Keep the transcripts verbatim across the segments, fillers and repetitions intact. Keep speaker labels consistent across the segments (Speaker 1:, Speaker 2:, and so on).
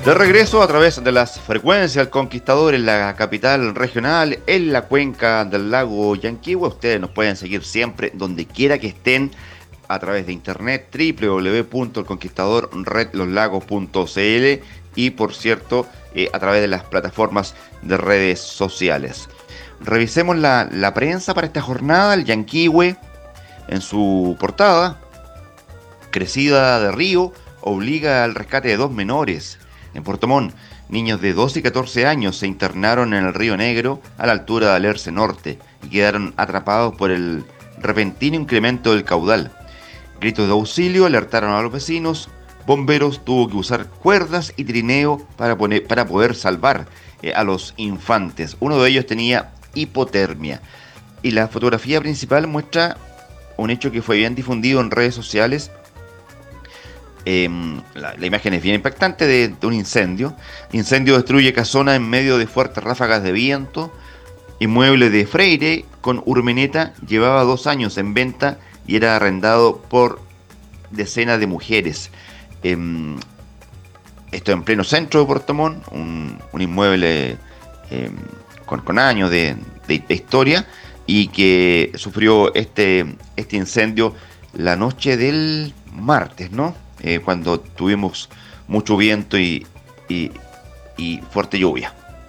Speaker 1: De regreso a través de las frecuencias del Conquistador en la capital regional, en la cuenca del lago Yanquihue. Ustedes nos pueden seguir siempre, donde quiera que estén, a través de internet, doble u doble u doble u punto el conquistador red los lagos punto c l y, por cierto, eh, a través de las plataformas de redes sociales. Revisemos la, la prensa para esta jornada. El Yanquihue, en su portada, crecida de río, obliga al rescate de dos menores. En Puerto Montt, niños de doce y catorce años se internaron en el Río Negro a la altura de Alerce Norte y quedaron atrapados por el repentino incremento del caudal. Gritos de auxilio alertaron a los vecinos. Bomberos tuvo que usar cuerdas y trineo para, poner, para poder salvar eh, a los infantes. Uno de ellos tenía hipotermia. Y la fotografía principal muestra un hecho que fue bien difundido en redes sociales. Eh, la, la imagen es bien impactante de, de un incendio. Incendio destruye casona en medio de fuertes ráfagas de viento. Inmueble de Freire con Urmeneta llevaba dos años en venta y era arrendado por decenas de mujeres. Eh, esto en pleno centro de Puerto Montt, un, un inmueble eh, con, con años de, de, de historia y que sufrió este, este incendio la noche del martes, ¿no? Eh, cuando tuvimos mucho viento y, y, y fuerte lluvia.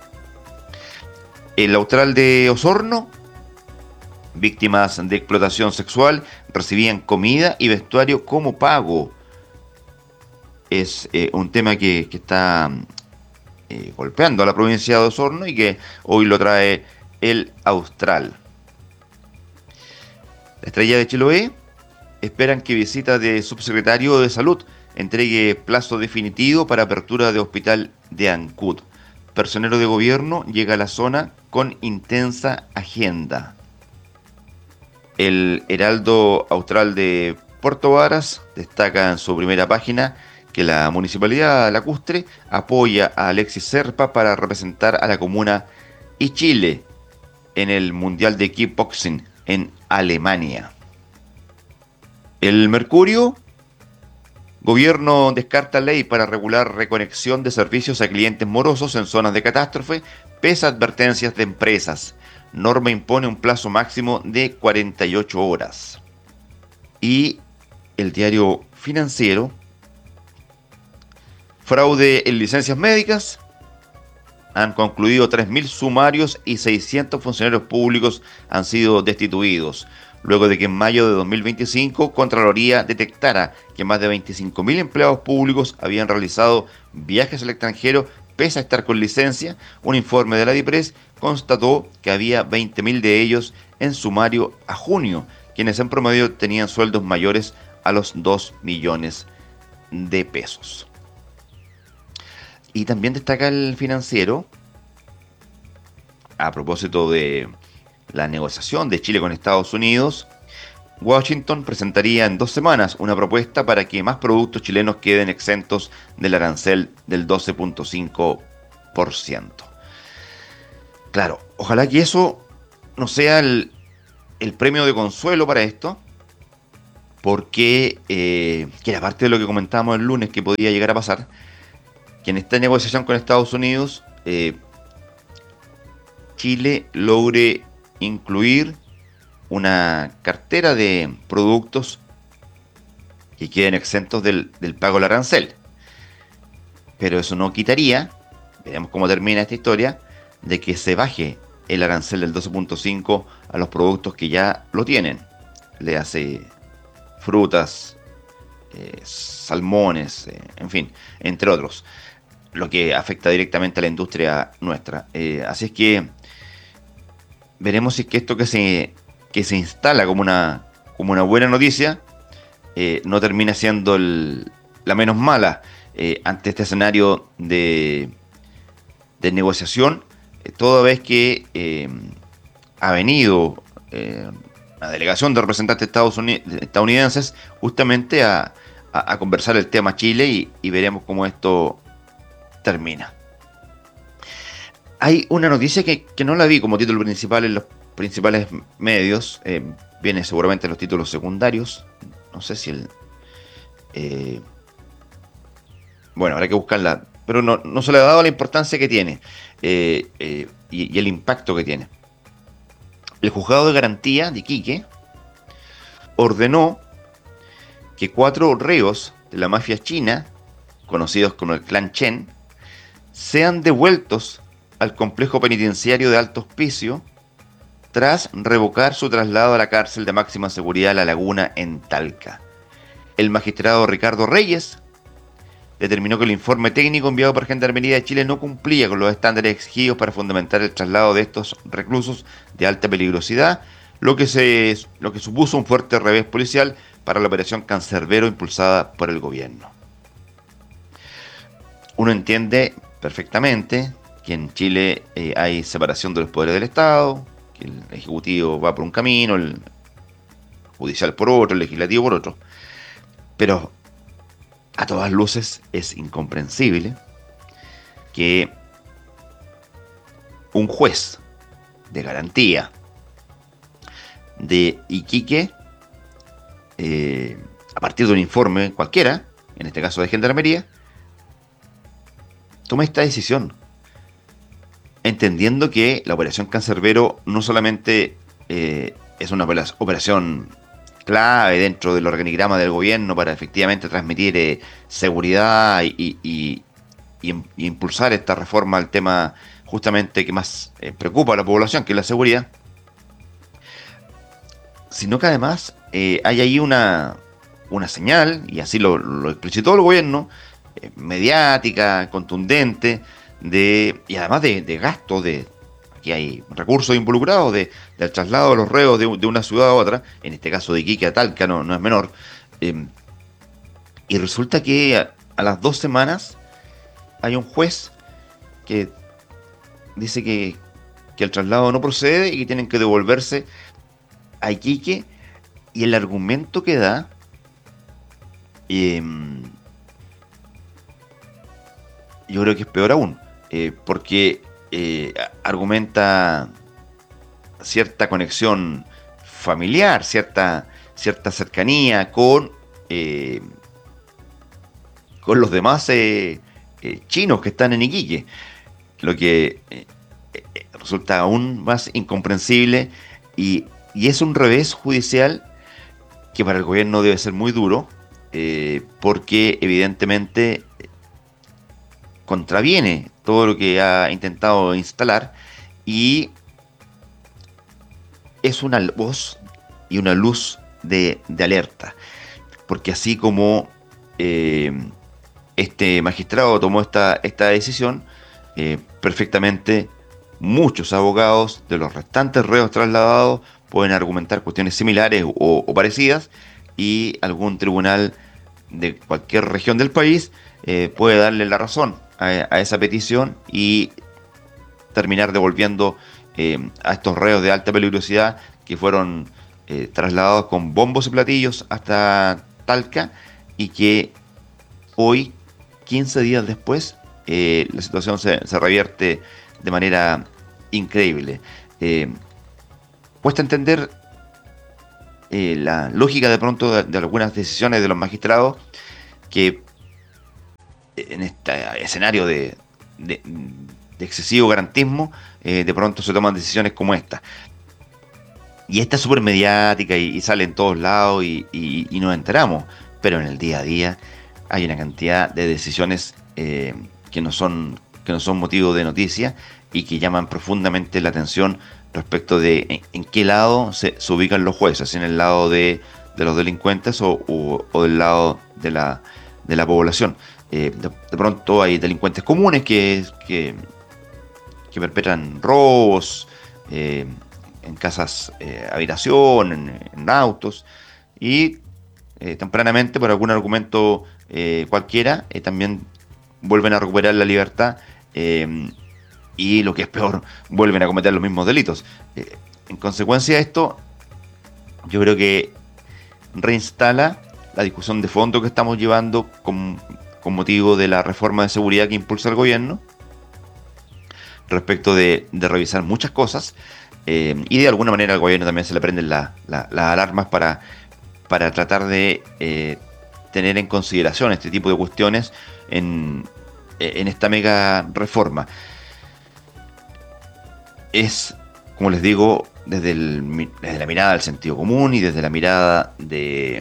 Speaker 1: El Austral de Osorno, víctimas de explotación sexual recibían comida y vestuario como pago. Es eh, un tema que, que está eh, golpeando a la provincia de Osorno y que hoy lo trae el Austral. La Estrella de Chiloé esperan que visita de subsecretario de Salud entregue plazo definitivo para apertura de hospital de Ancud. Personero de gobierno llega a la zona con intensa agenda. El Heraldo Austral de Puerto Varas destaca en su primera página que la Municipalidad Lacustre apoya a Alexis Serpa para representar a la comuna y Chile en el Mundial de Kickboxing en Alemania. El Mercurio, gobierno descarta ley para regular reconexión de servicios a clientes morosos en zonas de catástrofe, pese a advertencias de empresas. Norma impone un plazo máximo de cuarenta y ocho horas. Y el diario Financiero, fraude en licencias médicas. Han concluido tres mil sumarios y seiscientos funcionarios públicos han sido destituidos, luego de que en mayo de dos mil veinticinco Contraloría detectara que más de veinticinco mil empleados públicos habían realizado viajes al extranjero pese a estar con licencia. Un informe de la DIPRES constató que había veinte mil de ellos en sumario a junio, quienes en promedio tenían sueldos mayores a los dos millones de pesos. Y también destaca el Financiero, a propósito de la negociación de Chile con Estados Unidos, Washington presentaría en dos semanas una propuesta para que más productos chilenos queden exentos del arancel del doce punto cinco por ciento. Claro, ojalá que eso no sea el, el premio de consuelo para esto, porque, eh, que era parte de lo que comentábamos el lunes que podía llegar a pasar, que en esta negociación con Estados Unidos, eh, Chile logre incluir una cartera de productos que queden exentos del, del pago del arancel. Pero eso no quitaría, veremos cómo termina esta historia, de que se baje el arancel del doce punto cinco a los productos que ya lo tienen. Le hace frutas, eh, salmones, eh, en fin, entre otros, lo que afecta directamente a la industria nuestra. Eh, así es que veremos si es que esto que se, que se instala como una, como una buena noticia eh, no termina siendo el, la menos mala eh, ante este escenario de, de negociación, eh, toda vez que eh, ha venido eh, una delegación de representantes estadounidenses justamente a, a, a conversar el tema Chile y, y veremos cómo esto termina. Hay una noticia que, que no la vi como título principal en los principales medios, eh, viene seguramente en los títulos secundarios, no sé si el... Eh, bueno, habrá que buscarla pero no, no se le ha dado la importancia que tiene eh, eh, y, y el impacto que tiene. El juzgado de garantía de Iquique ordenó que cuatro reos de la mafia china, conocidos como el clan Chen, sean devueltos al complejo penitenciario de Alto Hospicio tras revocar su traslado a la cárcel de máxima seguridad La Laguna en Talca. El magistrado Ricardo Reyes determinó que el informe técnico enviado por Gendarmería de Chile no cumplía con los estándares exigidos para fundamentar el traslado de estos reclusos de alta peligrosidad, lo que, se, lo que supuso un fuerte revés policial para la operación Cancerbero impulsada por el gobierno. Uno entiende perfectamente que en Chile eh, hay separación de los poderes del Estado, que el Ejecutivo va por un camino, el Judicial por otro, el Legislativo por otro. Pero a todas luces es incomprensible que un juez de garantía de Iquique, eh, a partir de un informe cualquiera, en este caso de Gendarmería, tome esta decisión, entendiendo que la operación Cancerbero no solamente eh, es una operación clave dentro del organigrama del gobierno para efectivamente transmitir eh, seguridad y, y, y, y impulsar esta reforma al tema justamente que más eh, preocupa a la población, que es la seguridad, sino que además eh, hay ahí una, una señal, y así lo, lo explicitó el gobierno, eh, mediática, contundente, de y además de, de gasto, de aquí hay recursos involucrados, de, del traslado de los reos de, de una ciudad a otra, en este caso de Iquique a Talca, no, no es menor, eh, y resulta que a, a las dos semanas hay un juez que dice que, que el traslado no procede y que tienen que devolverse a Iquique, y el argumento que da eh, yo creo que es peor aún, eh, porque eh, argumenta cierta conexión familiar, cierta, cierta cercanía con, eh, con los demás eh, eh, chinos que están en Iquique, lo que eh, eh, resulta aún más incomprensible y, y es un revés judicial que para el gobierno debe ser muy duro, eh, porque evidentemente contraviene todo lo que ha intentado instalar y es una voz y una luz de, de alerta, porque así como eh, este magistrado tomó esta, esta decisión, eh, perfectamente muchos abogados de los restantes reos trasladados pueden argumentar cuestiones similares o, o parecidas, y algún tribunal de cualquier región del país eh, puede darle la razón a, a esa petición y terminar devolviendo eh, a estos reos de alta peligrosidad que fueron eh, trasladados con bombos y platillos hasta Talca, y que hoy, quince días después, eh, la situación se, se revierte de manera increíble. Eh, cuesta entender eh, la lógica de pronto de, de algunas decisiones de los magistrados que en este escenario de, de, de excesivo garantismo eh, de pronto se toman decisiones como esta. Y esta es súper mediática y, y sale en todos lados y, y, y nos enteramos, pero en el día a día hay una cantidad de decisiones eh, que no son que no son motivo de noticia y que llaman profundamente la atención respecto de en, en qué lado se, se ubican los jueces, si en el lado de, de los delincuentes o, o, o del lado de la, de la población. Eh, de, de pronto hay delincuentes comunes que, que, que perpetran robos eh, en casas eh, habitación, en, en autos, y eh, tempranamente por algún argumento eh, cualquiera eh, también vuelven a recuperar la libertad eh, y lo que es peor, vuelven a cometer los mismos delitos. Eh, en consecuencia de esto, yo creo que reinstala la discusión de fondo que estamos llevando con, con motivo de la reforma de seguridad que impulsa el gobierno respecto de, de revisar muchas cosas, eh, y de alguna manera al gobierno también se le prenden la, la, las alarmas para, para tratar de eh, tener en consideración este tipo de cuestiones en, eh, en esta mega reforma. Es, como les digo, desde, el, desde la mirada del sentido común y desde la mirada de,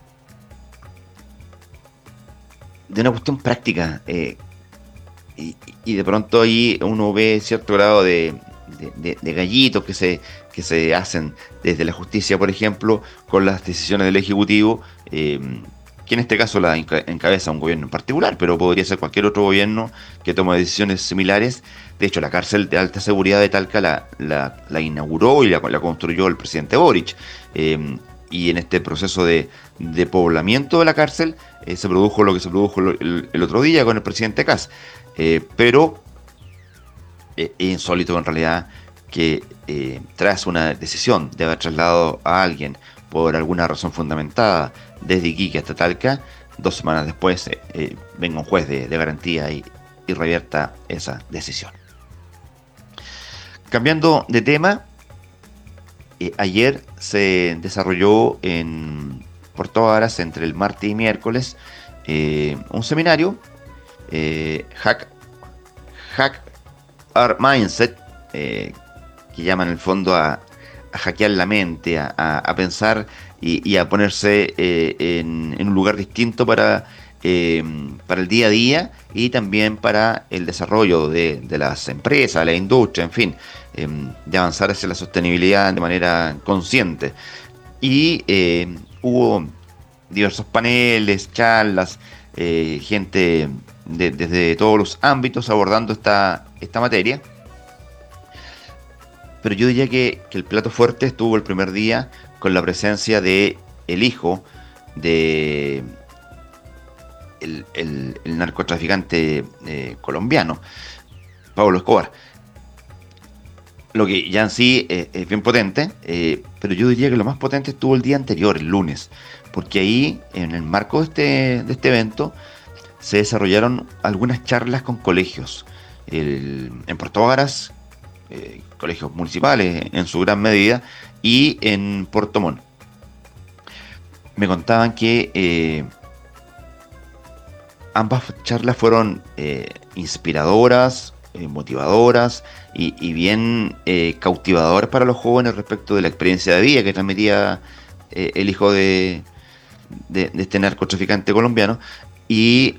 Speaker 1: de una cuestión práctica. Eh, y, y de pronto ahí uno ve cierto grado de, de, de, de gallitos que se, que se hacen desde la justicia, por ejemplo, con las decisiones del Ejecutivo, eh, que en este caso la encabeza un gobierno en particular, pero podría ser cualquier otro gobierno que tome decisiones similares. De hecho, la cárcel de alta seguridad de Talca la, la, la inauguró y la, la construyó el presidente Boric. Eh, y en este proceso de, de poblamiento de la cárcel eh, se produjo lo que se produjo el, el otro día con el presidente Kast. Eh, pero eh, es insólito en realidad que eh, tras una decisión de haber trasladado a alguien por alguna razón fundamentada desde Iquique hasta Talca, dos semanas después eh, eh, venga un juez de, de garantía y, y revierta esa decisión. Cambiando de tema, eh, ayer se desarrolló en Puerto Varas entre el martes y miércoles eh, un seminario, eh, Hack, Hack Our Mindset, eh, que llama en el fondo a, a hackear la mente, a, a, a pensar y, y a ponerse eh, en, en un lugar distinto para, eh, para el día a día y también para el desarrollo de, de las empresas, la industria, en fin, eh, de avanzar hacia la sostenibilidad de manera consciente. Y eh, hubo diversos paneles, charlas, eh, gente de, desde todos los ámbitos abordando esta, esta materia. Pero yo diría que, que el plato fuerte estuvo el primer día con la presencia de el hijo de el, el, el narcotraficante eh, colombiano, Pablo Escobar. Lo que ya en sí eh, es bien potente, eh, pero yo diría que lo más potente estuvo el día anterior, el lunes, porque ahí, en el marco de este, de este evento, se desarrollaron algunas charlas con colegios. El, en Puerto Varas, eh, colegios municipales en su gran medida, y en Puerto Montt. Me contaban que eh, ambas charlas fueron eh, inspiradoras, eh, motivadoras y, y bien eh, cautivadoras para los jóvenes respecto de la experiencia de vida que transmitía eh, el hijo de, de, de este narcotraficante colombiano. Y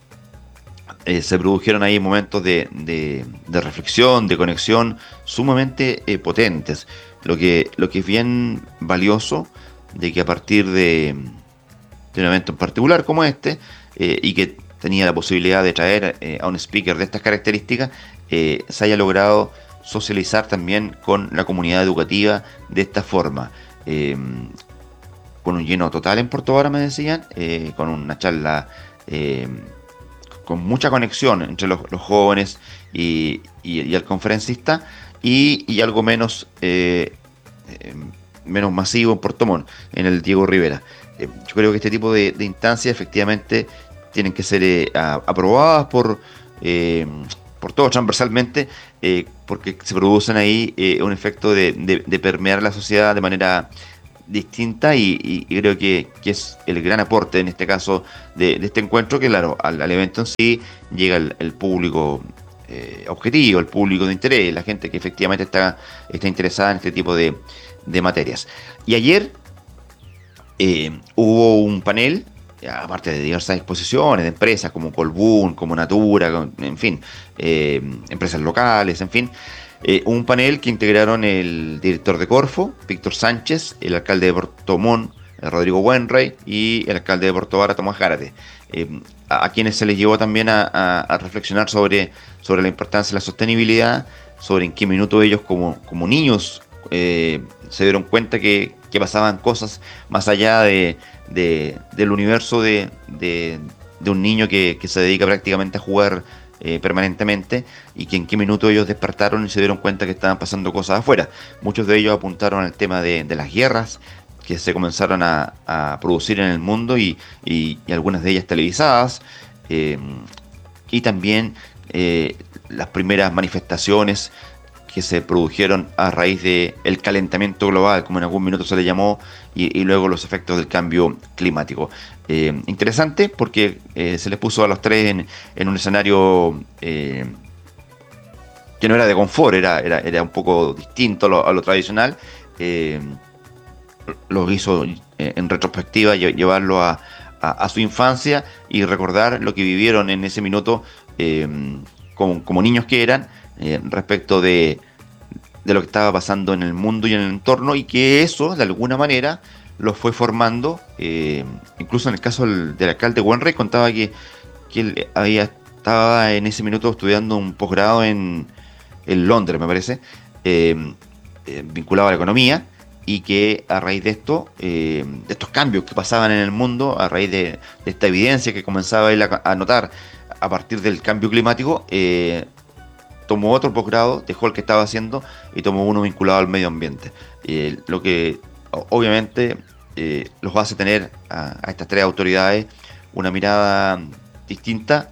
Speaker 1: Eh, se produjeron ahí momentos de, de, de reflexión, de conexión sumamente eh, potentes, lo que, lo que es bien valioso de que a partir de, de un evento en particular como este, eh, y que tenía la posibilidad de traer eh, a un speaker de estas características, eh, se haya logrado socializar también con la comunidad educativa de esta forma. Eh, con un lleno total en Puerto Varas, me decían, eh, con una charla eh, con mucha conexión entre los, los jóvenes y, y, y el conferencista, y, y algo menos eh, eh, menos masivo en Puerto Montt, en el Diego Rivera. Eh, yo creo que este tipo de, de instancias efectivamente tienen que ser eh, a, aprobadas por, eh, por todos transversalmente, eh, porque se producen ahí eh, un efecto de, de, de permear la sociedad de manera distinta, y, y, y creo que, que es el gran aporte en este caso de, de este encuentro, que claro, al, al evento en sí llega el, el público eh, objetivo, el público de interés, la gente que efectivamente está, está interesada en este tipo de, de materias. Y ayer eh, hubo un panel, aparte de diversas exposiciones de empresas como Colbún, como Natura, en fin, eh, empresas locales, en fin. Eh, un panel que integraron el director de Corfo, Víctor Sánchez, el alcalde de Puerto Montt, Rodrigo Buenrey, y el alcalde de Puerto Varas, Tomás Gárate, eh, a, a quienes se les llevó también a, a, a reflexionar sobre, sobre la importancia de la sostenibilidad, sobre en qué minuto ellos como, como niños eh, se dieron cuenta que, que pasaban cosas más allá de, de, del universo de, de, de un niño que, que se dedica prácticamente a jugar Eh, permanentemente, y que en qué minuto ellos despertaron y se dieron cuenta que estaban pasando cosas afuera. Muchos de ellos apuntaron al tema de, de las guerras que se comenzaron a, a producir en el mundo, y, y, y algunas de ellas televisadas, eh, y también eh, las primeras manifestaciones que se produjeron a raíz del calentamiento global, como en algún minuto se le llamó, y, y luego los efectos del cambio climático. Eh, interesante porque eh, se les puso a los tres en, en un escenario eh, que no era de confort, era, era, era un poco distinto a lo, a lo tradicional. Eh, lo hizo eh, en retrospectiva, llevarlo a, a, a su infancia y recordar lo que vivieron en ese minuto eh, como, como niños que eran, eh, respecto de, de lo que estaba pasando en el mundo y en el entorno, y que eso de alguna manera los fue formando. Eh, incluso en el caso del, del alcalde Wainwright, contaba que, que él había, estaba en ese minuto estudiando un posgrado en, en Londres, me parece, eh, eh, vinculado a la economía, y que a raíz de esto, eh, de estos cambios que pasaban en el mundo, a raíz de, de esta evidencia que comenzaba él a, a notar a partir del cambio climático, eh, tomó otro posgrado, dejó el que estaba haciendo y tomó uno vinculado al medio ambiente. Eh, lo que obviamente eh, los hace tener a, a estas tres autoridades una mirada distinta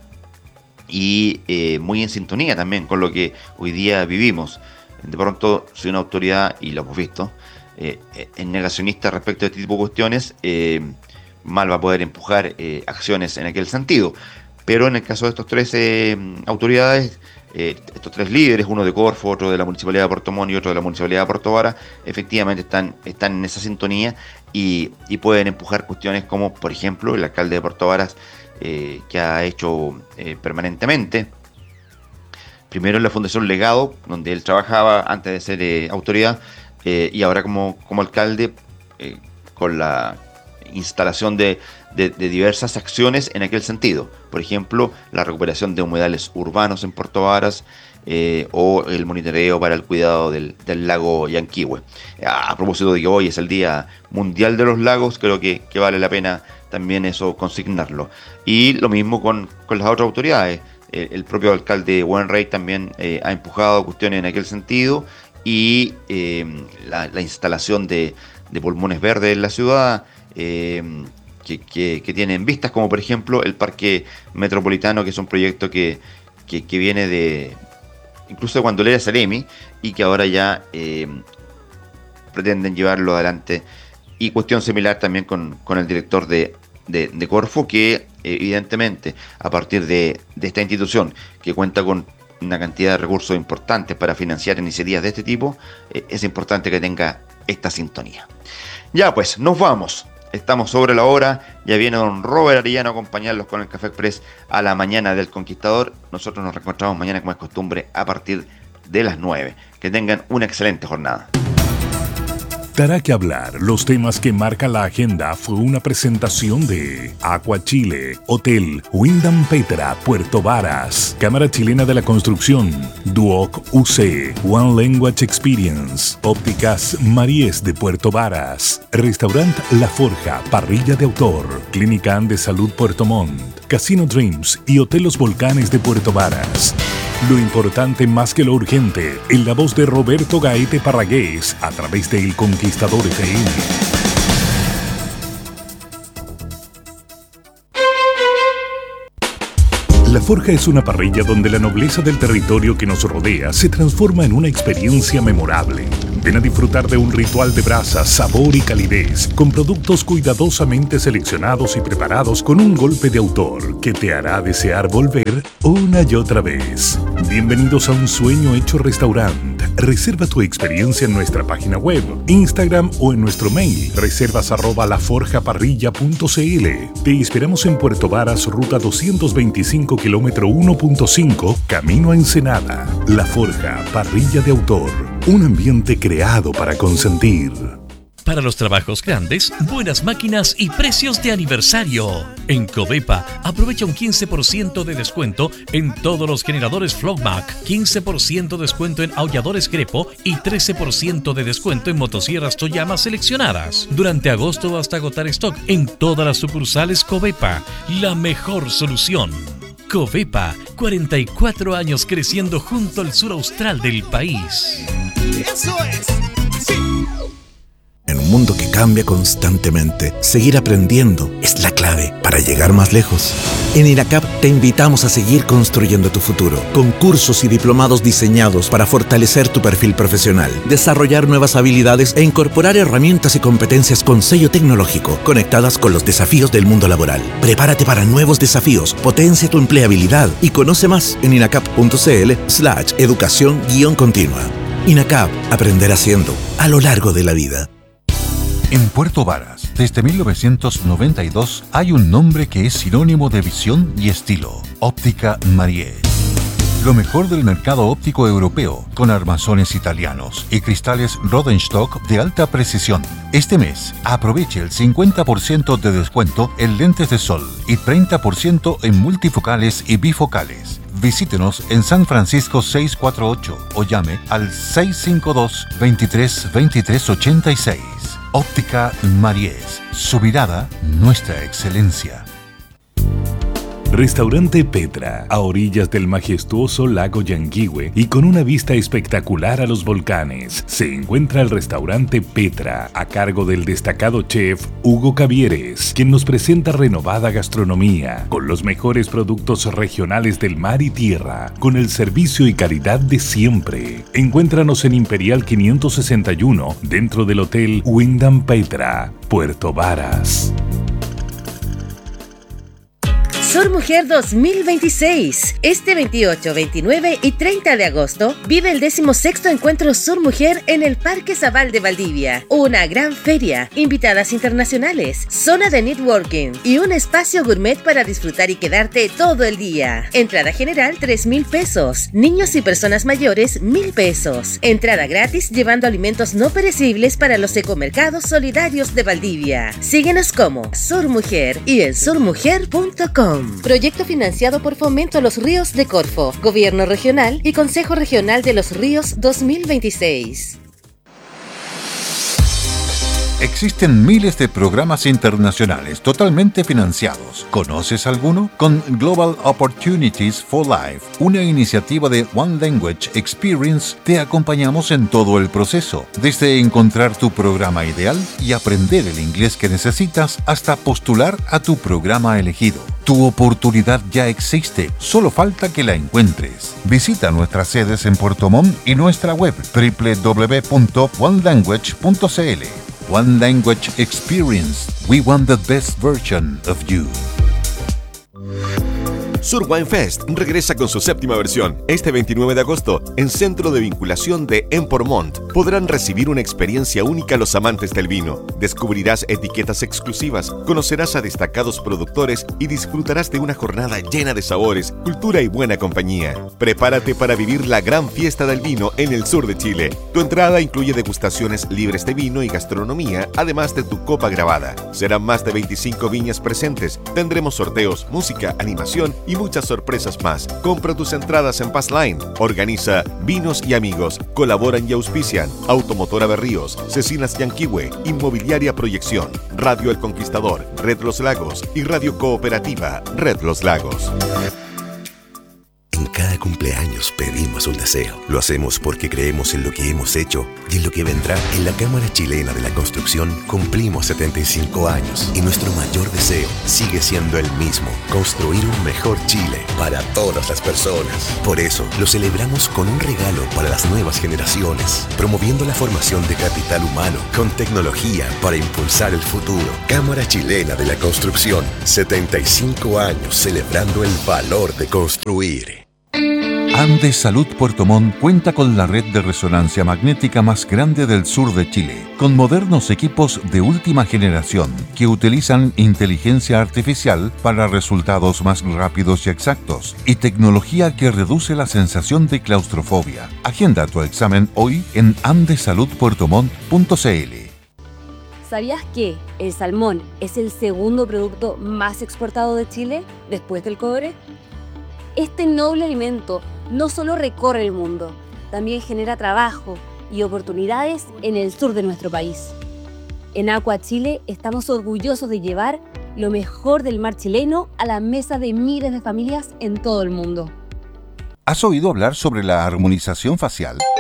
Speaker 1: y eh, muy en sintonía también con lo que hoy día vivimos. De pronto, si una autoridad, y lo hemos visto, eh, es negacionista respecto a este tipo de cuestiones, eh, mal va a poder empujar eh, acciones en aquel sentido. Pero en el caso de estos tres eh, autoridades, eh, estos tres líderes, uno de Corfo, otro de la Municipalidad de Puerto Montt y otro de la Municipalidad de Puerto Vara, efectivamente están, están en esa sintonía y, y pueden empujar cuestiones como, por ejemplo, el alcalde de Puerto Varas, eh, que ha hecho eh, permanentemente, primero en la Fundación Legado, donde él trabajaba antes de ser eh, autoridad, eh, y ahora como, como alcalde, eh, con la instalación de, de, de diversas acciones en aquel sentido. Por ejemplo, la recuperación de humedales urbanos en Puerto Varas, eh, o el monitoreo para el cuidado del, del lago Yanquihue. A propósito de que hoy es el Día Mundial de los Lagos, creo que, que vale la pena también eso consignarlo. Y lo mismo con, con las otras autoridades. El, el propio alcalde Wainwright también eh, ha empujado cuestiones en aquel sentido, y eh, la, la instalación de, de pulmones verdes en la ciudad, eh, que, que, que tienen vistas, como por ejemplo el Parque Metropolitano, que es un proyecto que, que, que viene de incluso de cuando él era Seremi, y que ahora ya eh, pretenden llevarlo adelante. Y cuestión similar también con, con el director de, de, de Corfo, que evidentemente a partir de, de esta institución, que cuenta con una cantidad de recursos importantes para financiar iniciativas de este tipo, eh, es importante que tenga esta sintonía. Ya pues, nos vamos. Estamos sobre la hora. Ya viene don Robert Arellano a acompañarlos con el Café Express a la mañana del Conquistador. Nosotros nos reencontramos mañana, como es costumbre, a partir de las nueve. Que tengan una excelente jornada.
Speaker 2: Dará que hablar. Los temas que marcan la agenda fue una presentación de Aqua Chile, Hotel Wyndham Petra, Puerto Varas, Cámara Chilena de la Construcción, Duoc U C, One Language Experience, Ópticas Maries de Puerto Varas, Restaurant La Forja, Parrilla de Autor, Clínica Andes Salud Puerto Montt, Casino Dreams y Hotel Los Volcanes de Puerto Varas. Lo importante más que lo urgente, en la voz de Roberto Gaete Parragués, a través de El Conquistador F M. La Forja es una parrilla donde la nobleza del territorio que nos rodea se transforma en una experiencia memorable. Ven a disfrutar de un ritual de brasa, sabor y calidez, con productos cuidadosamente seleccionados y preparados con un golpe de autor que te hará desear volver una y otra vez. Bienvenidos a un sueño hecho restaurante. Reserva tu experiencia en nuestra página web, Instagram o en nuestro mail, reservas arroba laforjaparrilla punto cl. Te esperamos en Puerto Varas, ruta doscientos veinticinco, kilómetro uno punto cinco, camino a Ensenada. La Forja, parrilla de autor. Un ambiente creado para consentir.
Speaker 3: Para los trabajos grandes, buenas máquinas y precios de aniversario. En Covepa, aprovecha un quince por ciento de descuento en todos los generadores Flowmac, quince por ciento de descuento en aulladores Grepo y trece por ciento de descuento en motosierras Toyama seleccionadas. Durante agosto hasta agotar stock en todas las sucursales Covepa. La mejor solución. Covepa, cuarenta y cuatro años creciendo junto al sur austral del país.
Speaker 4: Eso es. Sí.
Speaker 2: En un
Speaker 4: mundo que cambia constantemente, seguir aprendiendo es la clave para llegar más lejos. En INACAP te invitamos a seguir construyendo tu futuro, con cursos y diplomados diseñados para fortalecer tu perfil profesional, desarrollar nuevas habilidades e incorporar herramientas y competencias con sello tecnológico, conectadas con los desafíos del mundo laboral. Prepárate para nuevos desafíos, potencia tu empleabilidad y conoce más en inacap.cl slash educación guión continua. INACAP, aprender haciendo, a lo largo de la vida.
Speaker 5: En Puerto Varas, desde mil novecientos noventa y dos, hay un nombre que es sinónimo de visión y estilo: Óptica Mariés. Lo mejor del mercado óptico europeo, con armazones italianos y cristales Rodenstock de alta precisión. Este mes, aproveche el cincuenta por ciento de descuento en lentes de sol y treinta por ciento en multifocales y bifocales. Visítenos en San Francisco seiscientos cuarenta y ocho o llame al seis cinco dos, veintitrés, veintitrés ochenta y seis. Óptica Mariés. Su mirada, nuestra excelencia.
Speaker 2: Restaurante Petra, a orillas del majestuoso lago Yanquihue y con una vista espectacular a los volcanes, se encuentra el restaurante Petra, a cargo del destacado chef Hugo Cavieres, quien nos presenta renovada gastronomía, con los mejores productos regionales del mar y tierra, con el servicio y calidad de siempre. Encuéntranos en Imperial quinientos sesenta y uno, dentro del Hotel Wyndham Petra, Puerto Varas.
Speaker 6: Sur Mujer dos mil veintiséis. Este veintiocho, veintinueve y treinta de agosto vive el decimosexto Encuentro Sur Mujer en el Parque Zabal de Valdivia. Una gran feria, invitadas internacionales, zona de networking y un espacio gourmet para disfrutar y quedarte todo el día. Entrada general tres mil pesos. Niños y personas mayores mil pesos. Entrada gratis llevando alimentos no perecibles para los ecomercados solidarios de Valdivia. Síguenos como Sur Mujer y en sur mujer punto com. Proyecto financiado por Fomento a los Ríos de Corfo, Gobierno Regional y Consejo Regional de los Ríos dos mil veintiséis.
Speaker 5: Existen miles de programas internacionales totalmente financiados. ¿Conoces alguno? Con Global Opportunities for Life, una iniciativa de One Language Experience, te acompañamos en todo el proceso, desde encontrar tu programa ideal y aprender el inglés que necesitas hasta postular a tu programa elegido. Tu oportunidad ya existe, solo falta que la encuentres. Visita nuestras sedes en Puerto Montt y nuestra web doble u doble u doble u punto one language punto c l. One Language Experience. We want the best version of you.
Speaker 7: Sur Wine Fest regresa con su séptima versión. Este veintinueve de agosto, en Centro de Vinculación de Empor Montt, podrán recibir una experiencia única los amantes del vino. Descubrirás etiquetas exclusivas, conocerás a destacados productores y disfrutarás de una jornada llena de sabores, cultura y buena compañía. Prepárate para vivir la gran fiesta del vino en el sur de Chile. Tu entrada incluye degustaciones libres de vino y gastronomía, además de tu copa grabada. Serán más de veinticinco viñas presentes. Tendremos sorteos, música, animación y muchas sorpresas más. Compra tus entradas en Passline. Organiza Vinos y Amigos. Colaboran y auspician Automotora Berríos, Cecinas Yanquihue, Inmobiliaria Proyección, Radio El Conquistador, Red Los Lagos y Radio Cooperativa Red Los Lagos.
Speaker 8: En cada cumpleaños pedimos un deseo. Lo hacemos porque creemos en lo que hemos hecho y en lo que vendrá. En la Cámara Chilena de la Construcción cumplimos setenta y cinco años y nuestro mayor deseo sigue siendo el mismo: construir un mejor Chile para todas las personas. Por eso lo celebramos con un regalo para las nuevas generaciones, promoviendo la formación de capital humano con tecnología para impulsar el futuro. Cámara Chilena de la Construcción, setenta y cinco años celebrando el valor de construir.
Speaker 5: Andes Salud Puerto Montt cuenta con la red de resonancia magnética más grande del sur de Chile, con modernos equipos de última generación que utilizan inteligencia artificial para resultados más rápidos y exactos, y tecnología que reduce la sensación de claustrofobia. Agenda tu examen hoy en andes salud puerto montt punto c l.
Speaker 9: ¿Sabías que el salmón es el segundo producto más exportado de Chile después del cobre? Este noble alimento no solo recorre el mundo, también genera trabajo y oportunidades en el sur de nuestro país. En Aqua Chile estamos orgullosos de llevar lo mejor del mar chileno a la mesa de miles de familias en todo el mundo.
Speaker 5: ¿Has oído hablar sobre la armonización facial?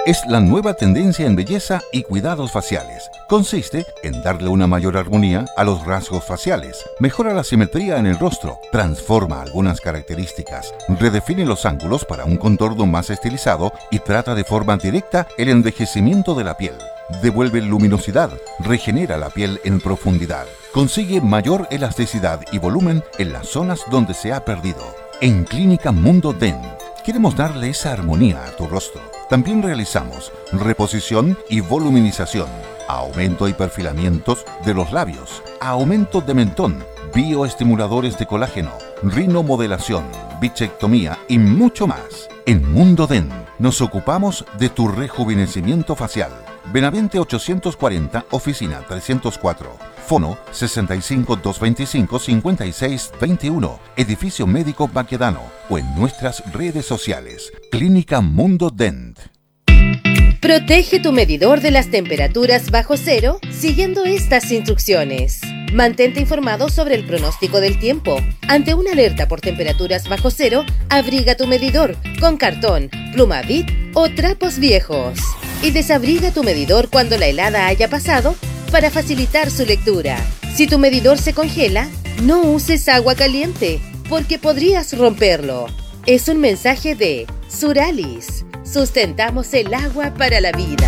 Speaker 5: es la nueva tendencia en belleza y cuidados faciales. Consiste en darle una mayor armonía a los rasgos faciales, mejora la simetría en el rostro, transforma algunas características, redefine los ángulos para un contorno más estilizado y trata de forma directa el envejecimiento de la piel. Devuelve luminosidad, regenera la piel en profundidad, consigue mayor elasticidad y volumen en las zonas donde se ha perdido. En Clínica Mundo Dent queremos darle esa armonía a tu rostro. También realizamos reposición y voluminización, aumento y perfilamientos de los labios, aumento de mentón, bioestimuladores de colágeno, rinomodelación, bichectomía y mucho más. En Mundo Dent nos ocupamos de tu rejuvenecimiento facial. Benavente ochocientos cuarenta, oficina trescientos cuatro. Fono sesenta y cinco, doscientos veinticinco, cincuenta y seis veintiuno. Edificio Médico Baquedano o en nuestras redes sociales. Clínica Mundo Dent.
Speaker 6: Protege tu medidor de las temperaturas bajo cero siguiendo estas instrucciones. Mantente informado sobre el pronóstico del tiempo. Ante una alerta por temperaturas bajo cero, abriga tu medidor con cartón, pluma bit o trapos viejos. Y desabriga tu medidor cuando la helada haya pasado para facilitar su lectura. Si tu medidor se congela, no uses agua caliente porque podrías romperlo. Es un mensaje de Suralis. Sustentamos el agua para la vida.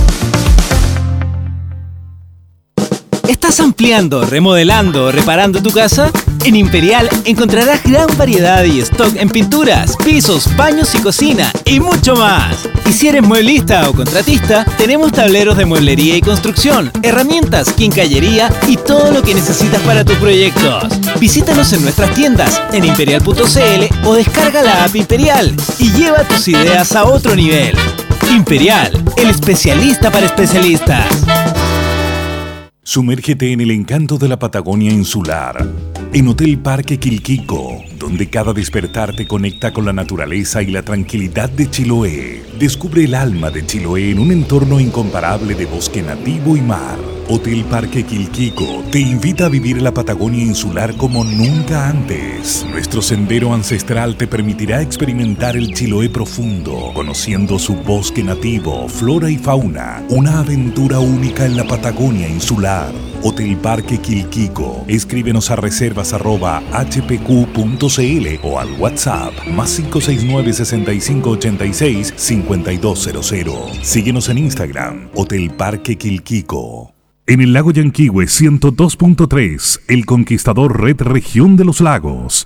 Speaker 10: ¿Estás ampliando, remodelando o reparando tu casa? En Imperial encontrarás gran variedad y stock en pinturas, pisos, baños y cocina y mucho más. Y si eres mueblista o contratista, tenemos tableros de mueblería y construcción, herramientas, quincallería y todo lo que necesitas para tus proyectos. Visítanos en nuestras tiendas en imperial punto c l o descarga la app Imperial y lleva tus ideas a otro nivel. Imperial, el especialista para especialistas.
Speaker 2: Sumérgete en el encanto de la Patagonia insular, en Hotel Parque Quilquico, donde cada despertar te conecta con la naturaleza y la tranquilidad de Chiloé. Descubre el alma de Chiloé en un entorno incomparable de bosque nativo y mar. Hotel Parque Quilquico te invita a vivir la Patagonia insular como nunca antes. Nuestro sendero ancestral te permitirá experimentar el Chiloé profundo, conociendo su bosque nativo, flora y fauna. Una aventura única en la Patagonia insular. Hotel Parque Quilquico. Escríbenos a reservas arroba h p q punto c l o al WhatsApp más cinco seis nueve, sesenta y cinco ochenta y seis, cincuenta y dos cero cero. Síguenos en Instagram, Hotel Parque Quilquico. En el lago Yanquihue ciento dos punto tres, El Conquistador Red Región de los Lagos.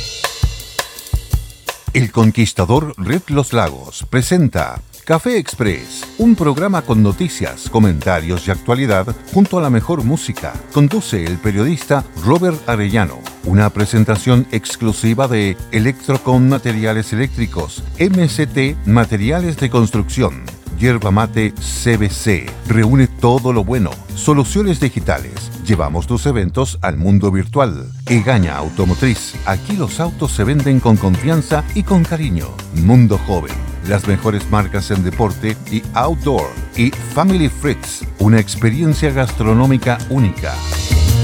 Speaker 5: El Conquistador Red Los Lagos presenta Café Express, un programa con noticias, comentarios y actualidad junto a la mejor música. Conduce el periodista Robert Arellano. Una presentación exclusiva de Electrocom Materiales Eléctricos, M C T Materiales de Construcción, Yerba Mate C B C. Reúne todo lo bueno. Soluciones digitales. Llevamos tus eventos al mundo virtual. Egaña Automotriz. Aquí los autos se venden con confianza y con cariño. Mundo Joven. Las mejores marcas en deporte y outdoor. Y Family Fritz. Una experiencia gastronómica única.